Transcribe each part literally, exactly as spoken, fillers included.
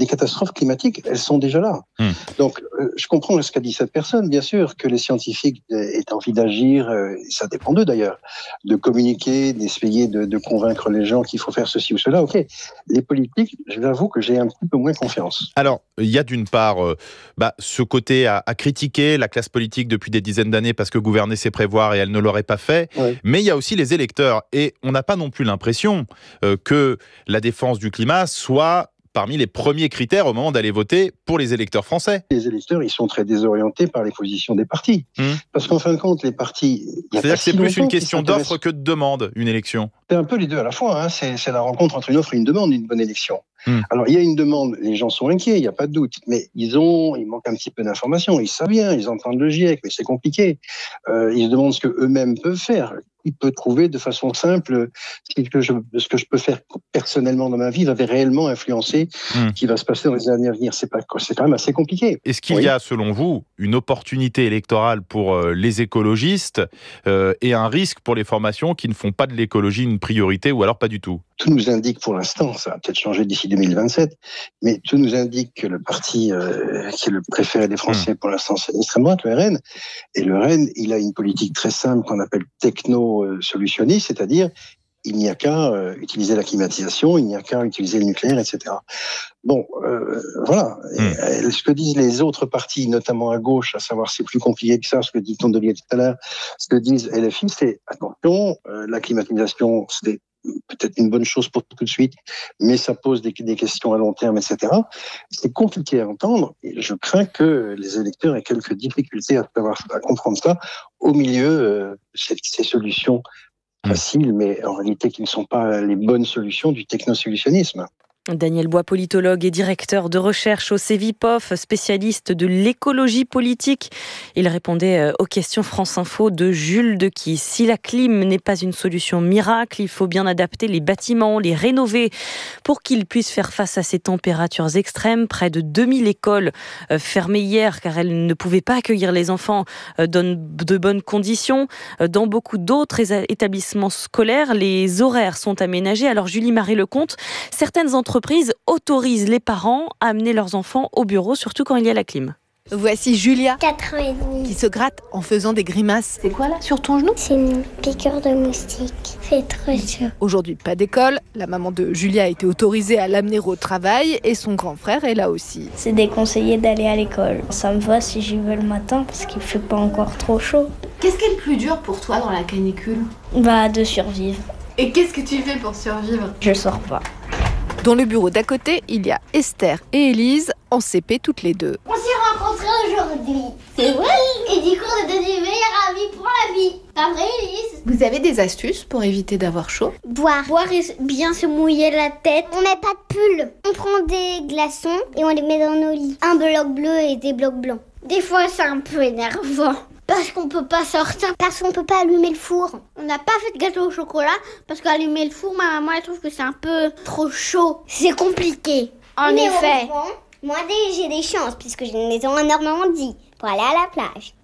les catastrophes climatiques, elles sont déjà là. Mmh. Donc, euh, je comprends ce qu'a dit cette personne, bien sûr, que les scientifiques aient envie d'agir, euh, ça dépend d'eux d'ailleurs, de communiquer, d'essayer de, de convaincre les gens qu'il faut faire ceci ou cela. Ok, les politiques, je l'avoue que j'ai un petit peu moins confiance. Alors, il y a d'une part euh, bah, ce côté à, à critiquer la classe politique depuis des dizaines d'années parce que gouverner c'est prévoir et elle ne l'aurait pas fait, oui. Mais il y a aussi les électeurs et on n'a pas non plus l'impression euh, que la défense du climat soit parmi les premiers critères au moment d'aller voter pour les électeurs français. Les électeurs, ils sont très désorientés par les positions des partis. Mmh. Parce qu'en fin de compte, les partis... C'est-à-dire que c'est si plus une question d'offre que de demande, une élection. C'est un peu les deux à la fois. Hein. C'est, c'est la rencontre entre une offre et une demande d'une bonne élection. Mmh. Alors, il y a une demande, les gens sont inquiets, il n'y a pas de doute. Mais ils ont, il manque un petit peu d'informations. Ils savent bien, ils entendent le GIEC, mais c'est compliqué. Euh, ils se demandent ce qu'eux-mêmes peuvent faire. Ils peuvent trouver de façon simple ce que je, ce que je peux faire personnellement dans ma vie va réellement influencer mmh. ce qui va se passer dans les années à venir. C'est, pas, c'est quand même assez compliqué. Est-ce qu'il oui. y a, selon vous, une opportunité électorale pour euh, les écologistes euh, et un risque pour les formations qui ne font pas de l'écologie une priorité ou alors pas du tout ? Tout nous indique pour l'instant, ça va peut-être changer d'ici deux mille vingt-sept, mais tout nous indique que le parti euh, qui est le préféré des Français mmh. pour l'instant, c'est l'extrême droite, le R N. Et le R N, il a une politique très simple qu'on appelle techno-solutionniste, c'est-à-dire il n'y a qu'à euh, utiliser la climatisation, il n'y a qu'à utiliser le nucléaire, et cetera. Bon, euh, voilà. Mmh. Et ce que disent les autres partis, notamment à gauche, à savoir c'est plus compliqué que ça, ce que dit Tondelier tout à l'heure, ce que disent L F I, c'est attention, euh, la climatisation, c'est peut-être une bonne chose pour tout de suite, mais ça pose des, des questions à long terme, et cetera. C'est compliqué à entendre et je crains que les électeurs aient quelques difficultés à, savoir, à comprendre ça au milieu euh, de ces, ces solutions faciles, mais en réalité qui ne sont pas les bonnes solutions du technosolutionnisme. Daniel Bois, politologue et directeur de recherche au Cevipof, spécialiste de l'écologie politique. Il répondait aux questions France Info de Jules Dequis. Si la clim n'est pas une solution miracle, il faut bien adapter les bâtiments, les rénover pour qu'ils puissent faire face à ces températures extrêmes. Près de deux mille écoles fermées hier car elles ne pouvaient pas accueillir les enfants dans de bonnes conditions. Dans beaucoup d'autres établissements scolaires, les horaires sont aménagés. Alors Julie-Marie Lecomte, certaines entreprises Entreprises autorisent les parents à amener leurs enfants au bureau, surtout quand il y a la clim. Voici Julia, quatre ans et demi, qui se gratte en faisant des grimaces. C'est quoi là, sur ton genou ? C'est une piqûre de moustique. C'est trop chaud. Aujourd'hui, pas d'école. La maman de Julia a été autorisée à l'amener au travail et son grand frère est là aussi. C'est déconseillé d'aller à l'école. Ça me va si j'y vais le matin parce qu'il fait pas encore trop chaud. Qu'est-ce qui est le plus dur pour toi dans la canicule ? Bah, de survivre. Et qu'est-ce que tu fais pour survivre ? Je sors pas. Dans le bureau d'à côté, il y a Esther et Élise, en C P toutes les deux. On s'est rencontrés aujourd'hui. C'est vrai. Et du coup, on est devenus meilleurs amis pour la vie. Pas vrai, Élise ? Vous avez des astuces pour éviter d'avoir chaud ? Boire. Boire et bien se mouiller la tête. On met pas de pull. On prend des glaçons et on les met dans nos lits. Un bloc bleu et des blocs blancs. Des fois, c'est un peu énervant. Parce qu'on peut pas sortir, parce qu'on peut pas allumer le four. On n'a pas fait de gâteau au chocolat, parce qu'allumer le four, ma maman elle trouve que c'est un peu trop chaud. C'est compliqué. En Mais effet. Fond, moi j'ai des chances, puisque j'ai une maison en Normandie, pour aller à la plage.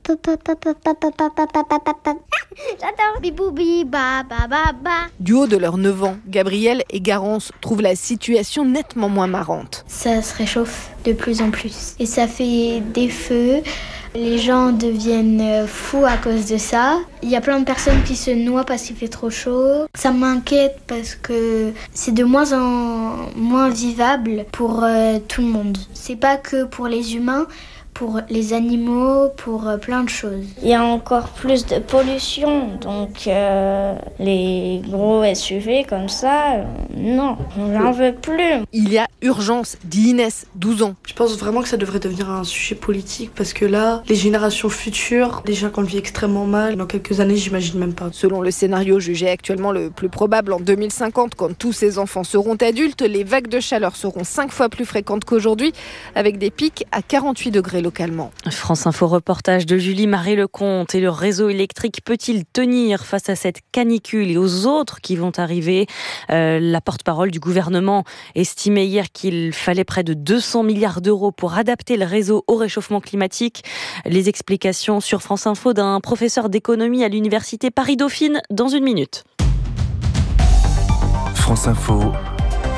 J'adore. Biboubi, ba ba ba ba. Du haut de leurs neuf ans, Gabriel et Garance trouvent la situation nettement moins marrante. Ça se réchauffe de plus en plus. Et ça fait des feux. Les gens deviennent fous à cause de ça. Il y a plein de personnes qui se noient parce qu'il fait trop chaud. Ça m'inquiète parce que c'est de moins en moins vivable pour euh, tout le monde. C'est pas que pour les humains, pour les animaux, pour euh, plein de choses. Il y a encore plus de pollution, donc euh, les gros S U V comme ça, euh, non, j'en veux plus. Il y a urgence, dit Inès, douze ans. Je pense vraiment que ça devrait devenir un sujet politique parce que là, les générations futures, déjà qu'on le vit extrêmement mal, dans quelques années, j'imagine même pas. Selon le scénario jugé actuellement le plus probable en deux mille cinquante, quand tous ces enfants seront adultes, les vagues de chaleur seront cinq fois plus fréquentes qu'aujourd'hui, avec des pics à quarante-huit degrés localement. France Info reportage de Julie-Marie Lecomte. Et le réseau électrique peut-il tenir face à cette canicule et aux autres qui vont arriver ? euh, La porte-parole du gouvernement estimait hier qu'il fallait près de deux cents milliards d'euros pour adapter le réseau au réchauffement climatique. Les explications sur France Info d'un professeur d'économie à l'université Paris-Dauphine dans une minute. France Info,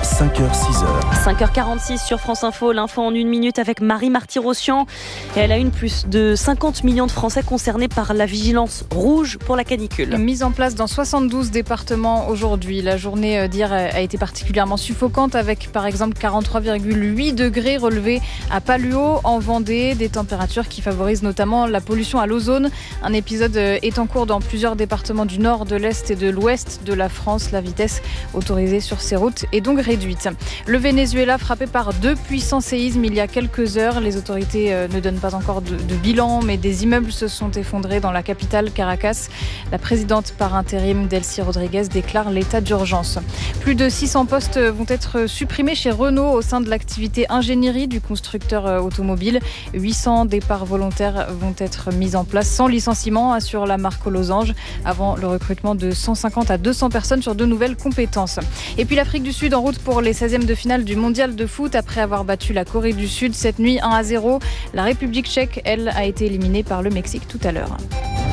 cinq heures six heures. cinq heures quarante-six sur France Info, l'info en une minute avec Marie Marty-Rossian. Et elle a une plus de cinquante millions de Français concernés par la vigilance rouge pour la canicule. Mise en place dans soixante-douze départements aujourd'hui. La journée d'hier a été particulièrement suffocante avec par exemple quarante-trois virgule huit degrés relevés à Paluo en Vendée. Des températures qui favorisent notamment la pollution à l'ozone. Un épisode est en cours dans plusieurs départements du nord, de l'est et de l'ouest de la France. La vitesse autorisée sur ces routes est donc réduite. Le Venezuela frappé par deux puissants séismes il y a quelques heures. Les autorités ne donnent pas encore de, de bilan, mais des immeubles se sont effondrés dans la capitale Caracas. La présidente par intérim Delcy Rodriguez déclare l'état d'urgence. Plus de six cents postes vont être supprimés chez Renault au sein de l'activité ingénierie du constructeur automobile. huit cents départs volontaires vont être mis en place sans licenciement, assure la marque aux losanges, avant le recrutement de cent cinquante à deux cents personnes sur de nouvelles compétences. Et puis l'Afrique du Sud en route pour les seizièmes de finale du mondial de foot après avoir battu la Corée du Sud cette nuit un à zéro. La République tchèque, elle, a été éliminée par le Mexique tout à l'heure.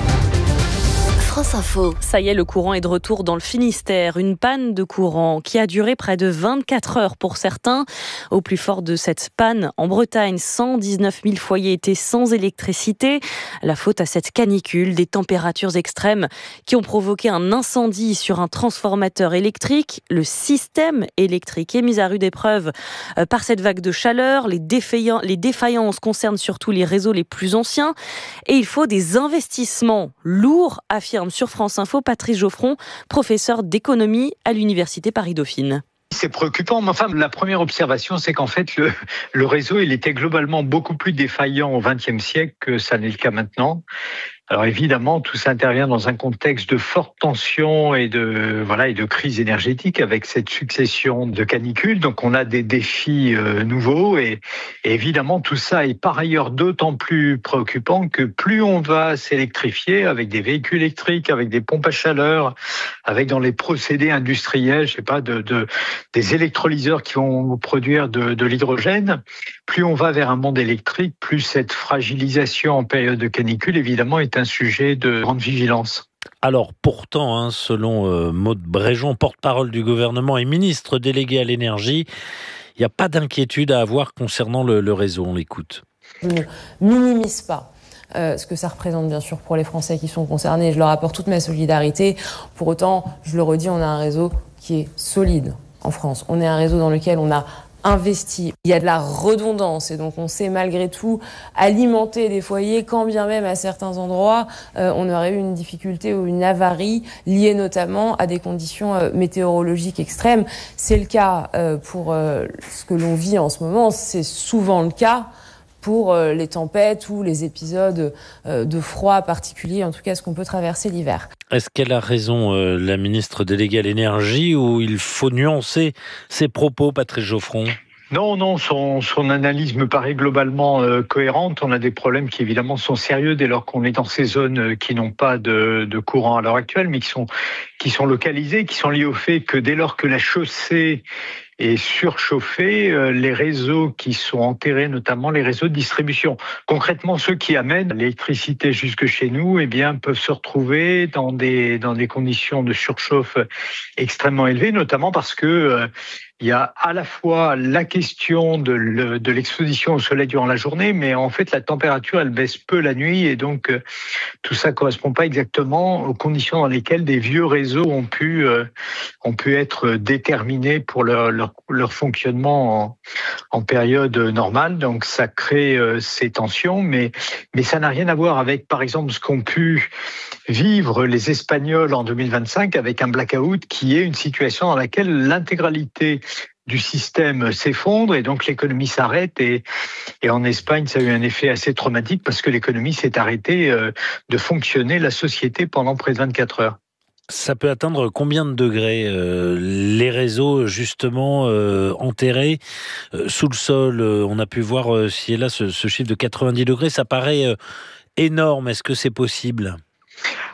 France Info. Ça y est, le courant est de retour dans le Finistère. Une panne de courant qui a duré près de vingt-quatre heures pour certains. Au plus fort de cette panne, en Bretagne, cent dix-neuf mille foyers étaient sans électricité. La faute à cette canicule, des températures extrêmes qui ont provoqué un incendie sur un transformateur électrique. Le système électrique est mis à rude épreuve par cette vague de chaleur. Les défaillances, les défaillances concernent surtout les réseaux les plus anciens. Et il faut des investissements lourds, affirme sur France Info Patrice Geoffron, professeur d'économie à l'université Paris-Dauphine. C'est préoccupant, mais enfin, la première observation, c'est qu'en fait, le, le réseau, il était globalement beaucoup plus défaillant au vingtième siècle que ça n'est le cas maintenant. Alors évidemment, tout ça intervient dans un contexte de forte tension et de voilà et de crise énergétique avec cette succession de canicules. Donc on a des défis euh, nouveaux et, et évidemment tout ça est par ailleurs d'autant plus préoccupant que plus on va s'électrifier avec des véhicules électriques, avec des pompes à chaleur, avec dans les procédés industriels, je sais pas, de, de des électrolyseurs qui vont produire de, de l'hydrogène. Plus on va vers un monde électrique, plus cette fragilisation en période de canicule évidemment est un sujet de grande vigilance. Alors pourtant, hein, selon euh, Maud Bréjon, porte-parole du gouvernement et ministre délégué à l'énergie, il n'y a pas d'inquiétude à avoir concernant le, le réseau. On l'écoute. Je ne minimise pas euh, ce que ça représente bien sûr pour les Français qui sont concernés. Je leur apporte toute ma solidarité. Pour autant, je le redis, on a un réseau qui est solide en France. On est un réseau dans lequel on a investi. Il y a de la redondance et donc on sait malgré tout alimenter des foyers quand bien même à certains endroits euh, on aurait eu une difficulté ou une avarie liée notamment à des conditions euh, météorologiques extrêmes. C'est le cas euh, pour euh, ce que l'on vit en ce moment, c'est souvent le cas pour euh, les tempêtes ou les épisodes euh, de froid particuliers, en tout cas ce qu'on peut traverser l'hiver. Est-ce qu'elle a raison, euh, la ministre déléguée à l'énergie, ou il faut nuancer ses propos, Patrice Geoffron ? Non, non, son, son analyse me paraît globalement euh, cohérente. On a des problèmes qui évidemment sont sérieux dès lors qu'on est dans ces zones qui n'ont pas de, de courant à l'heure actuelle, mais qui sont, qui sont localisées, qui sont liées au fait que dès lors que la chaussée est surchauffée, euh, les réseaux qui sont enterrés, notamment les réseaux de distribution. Concrètement, ceux qui amènent l'électricité jusque chez nous, eh bien, peuvent se retrouver dans des, dans des conditions de surchauffe extrêmement élevées, notamment parce que euh, il y a à la fois la question de, le, de l'exposition au soleil durant la journée, mais en fait la température elle baisse peu la nuit et donc euh, tout ça correspond pas exactement aux conditions dans lesquelles des vieux réseaux ont pu euh, ont pu être déterminés pour leur leur, leur fonctionnement en, en période normale. Donc ça crée euh, ces tensions, mais mais ça n'a rien à voir avec par exemple ce qu'ont pu vivre les Espagnols en deux mille vingt-cinq avec un blackout qui est une situation dans laquelle l'intégralité du système s'effondre et donc l'économie s'arrête et, et en Espagne ça a eu un effet assez traumatique parce que l'économie s'est arrêtée euh, de fonctionner, la société pendant près de vingt-quatre heures. Ça peut atteindre combien de degrés euh, les réseaux justement euh, enterrés euh, sous le sol euh, on a pu voir euh, si et là ce, ce chiffre de quatre-vingt-dix degrés, ça paraît euh, énorme. Est-ce que c'est possible ?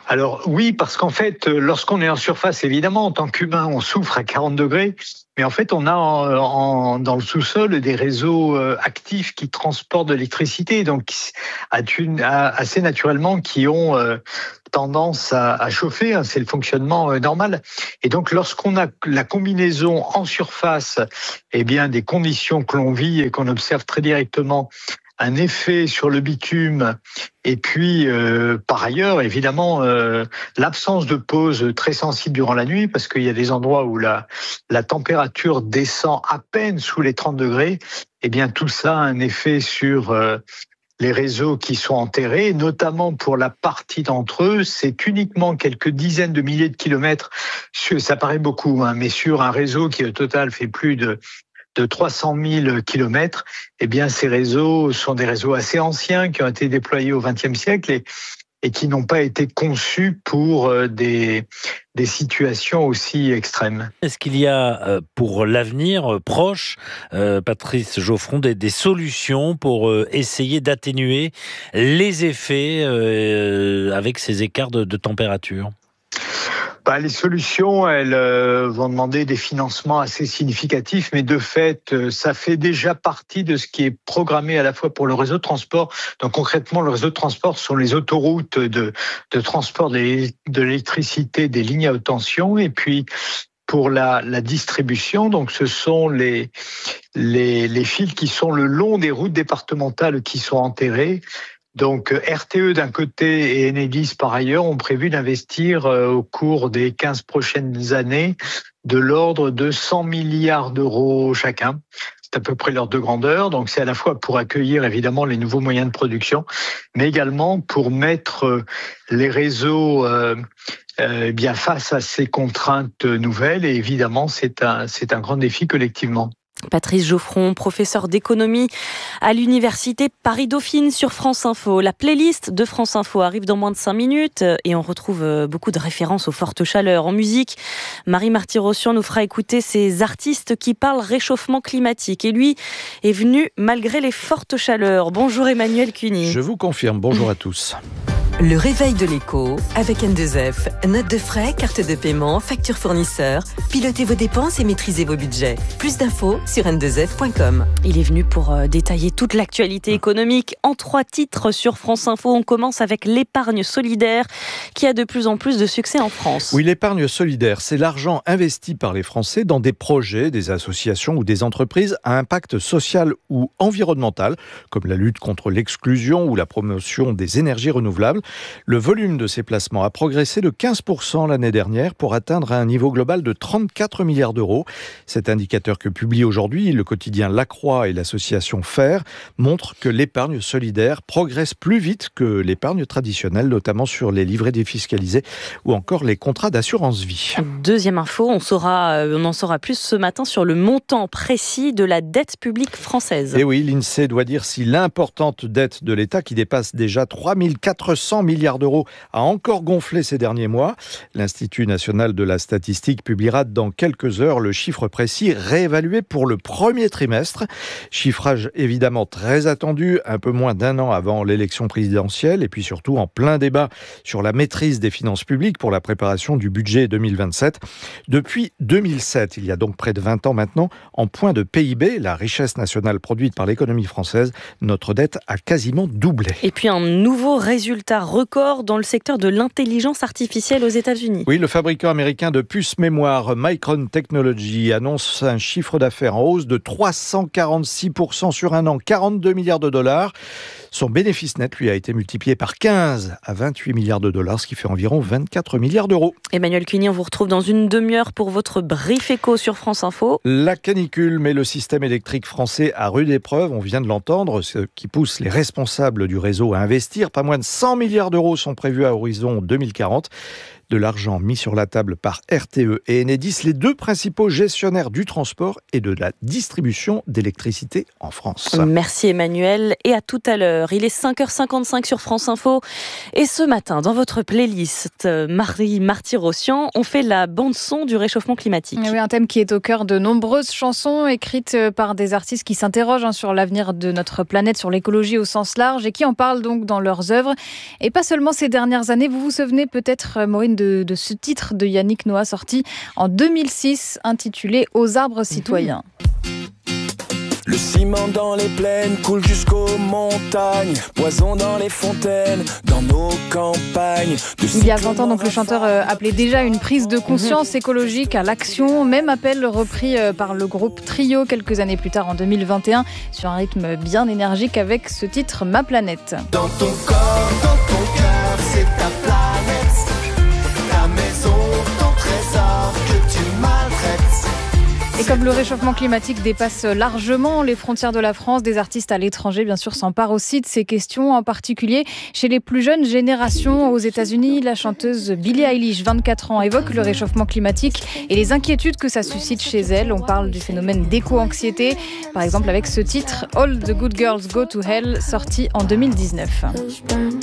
Alors oui, parce qu'en fait, lorsqu'on est en surface, évidemment, en tant qu'humain, on souffre à quarante degrés. Mais en fait, on a en, en, dans le sous-sol des réseaux euh, actifs qui transportent de l'électricité, donc à, à, assez naturellement qui ont euh, tendance à, à chauffer. Hein, c'est le fonctionnement euh, normal. Et donc, lorsqu'on a la combinaison en surface, eh bien, des conditions que l'on vit et qu'on observe très directement, un effet sur le bitume, et puis euh, par ailleurs évidemment euh, l'absence de pause très sensible durant la nuit, parce qu'il y a des endroits où la la température descend à peine sous les trente degrés. Eh bien tout ça a un effet sur euh, les réseaux qui sont enterrés, notamment pour la partie d'entre eux, c'est uniquement quelques dizaines de milliers de kilomètres. Ça paraît beaucoup, hein, mais sur un réseau qui au total fait plus de de trois cent mille kilomètres, eh bien, ces réseaux sont des réseaux assez anciens qui ont été déployés au vingtième siècle et, et qui n'ont pas été conçus pour des, des situations aussi extrêmes. Est-ce qu'il y a, pour l'avenir proche, euh, Patrice Geoffron, des, des solutions pour euh, essayer d'atténuer les effets euh, avec ces écarts de, de température ? Bah, les solutions, elles euh, vont demander des financements assez significatifs, mais de fait, euh, ça fait déjà partie de ce qui est programmé à la fois pour le réseau de transport. Donc concrètement, le réseau de transport sont les autoroutes de, de transport de l'électricité des lignes à haute tension, et puis pour la, la distribution, donc ce sont les, les, les fils qui sont le long des routes départementales qui sont enterrés. Donc R T E d'un côté et Enedis par ailleurs ont prévu d'investir au cours des quinze prochaines années de l'ordre de cent milliards d'euros chacun. C'est à peu près l'ordre de grandeur. Donc c'est à la fois pour accueillir évidemment les nouveaux moyens de production, mais également pour mettre les réseaux euh, euh, bien face à ces contraintes nouvelles. Et évidemment, c'est un, c'est un grand défi collectivement. Patrice Geoffron, professeur d'économie à l'université Paris-Dauphine sur France Info. La playlist de France Info arrive dans moins de cinq minutes et on retrouve beaucoup de références aux fortes chaleurs. En musique, Marie Marty-Rossian nous fera écouter ces artistes qui parlent réchauffement climatique. Et lui est venu malgré les fortes chaleurs. Bonjour Emmanuel Cuny. Je vous confirme, bonjour à tous. Le réveil de l'écho avec N deux F. Notes de frais, carte de paiement, facture fournisseur. Pilotez vos dépenses et maîtrisez vos budgets. Plus d'infos sur N deux F point com. Il est venu pour détailler toute l'actualité économique en trois titres sur France Info. On commence avec l'épargne solidaire qui a de plus en plus de succès en France. Oui, l'épargne solidaire, c'est l'argent investi par les Français dans des projets, des associations ou des entreprises à impact social ou environnemental, comme la lutte contre l'exclusion ou la promotion des énergies renouvelables. Le volume de ces placements a progressé de quinze pour cent l'année dernière pour atteindre un niveau global de trente-quatre milliards d'euros. Cet indicateur que publie aujourd'hui le quotidien La Croix et l'association Faire montre que l'épargne solidaire progresse plus vite que l'épargne traditionnelle, notamment sur les livrets défiscalisés ou encore les contrats d'assurance vie. Deuxième info, on, saura, on en saura plus ce matin sur le montant précis de la dette publique française. Et oui, l'INSEE doit dire si l'importante dette de l'État, qui dépasse déjà trois mille quatre cents milliards d'euros, a encore gonflé ces derniers mois. L'Institut national de la statistique publiera dans quelques heures le chiffre précis réévalué pour le premier trimestre. Chiffrage évidemment très attendu, un peu moins d'un an avant l'élection présidentielle et puis surtout en plein débat sur la maîtrise des finances publiques pour la préparation du budget deux mille vingt-sept. Depuis deux mille sept, il y a donc près de vingt ans maintenant, en point de P I B, la richesse nationale produite par l'économie française, notre dette a quasiment doublé. Et puis un nouveau résultat record dans le secteur de l'intelligence artificielle aux États-Unis. Oui, le fabricant américain de puces mémoire Micron Technology annonce un chiffre d'affaires en hausse de trois cent quarante-six pour cent sur un an, quarante-deux milliards de dollars. Son bénéfice net, lui, a été multiplié par quinze à vingt-huit milliards de dollars, ce qui fait environ vingt-quatre milliards d'euros. Emmanuel Cuny, on vous retrouve dans une demi-heure pour votre brief éco sur France Info. La canicule met le système électrique français à rude épreuve, on vient de l'entendre, ce qui pousse les responsables du réseau à investir. Pas moins de cent milliards d'euros sont prévus à horizon deux mille quarante. de l'argent mis sur la table par R T E et Enedis, les deux principaux gestionnaires du transport et de la distribution d'électricité en France. Merci Emmanuel et à tout à l'heure. Il est cinq heures cinquante-cinq sur France Info et ce matin, dans votre playlist Marie Marty-Rossian, on fait la bande-son du réchauffement climatique. Oui, un thème qui est au cœur de nombreuses chansons écrites par des artistes qui s'interrogent hein, sur l'avenir de notre planète, sur l'écologie au sens large et qui en parlent donc dans leurs œuvres. Et pas seulement ces dernières années. Vous vous souvenez peut-être, Maureen, de, de ce titre de Yannick Noah sorti en deux mille six intitulé « Aux arbres citoyens ». Le ciment dans les plaines coule jusqu'aux montagnes, poison dans les fontaines, dans nos campagnes. Il y a vingt ans, donc, le chanteur appelait déjà une prise de conscience écologique à l'action. Même appel repris par le groupe Trio quelques années plus tard en deux mille vingt et un sur un rythme bien énergique avec ce titre « Ma planète ». Dans ton corps, dans ton cœur, c'est ta planète, ta maison, ton trésor que tu maltraites. Et comme le réchauffement climatique dépasse largement les frontières de la France, des artistes à l'étranger, bien sûr, s'emparent aussi de ces questions, en particulier chez les plus jeunes générations. Aux États-Unis, la chanteuse Billie Eilish, vingt-quatre ans, évoque le réchauffement climatique et les inquiétudes que ça suscite chez elle. On parle du phénomène d'éco-anxiété, par exemple avec ce titre « All the Good Girls Go to Hell », sorti en deux mille dix-neuf.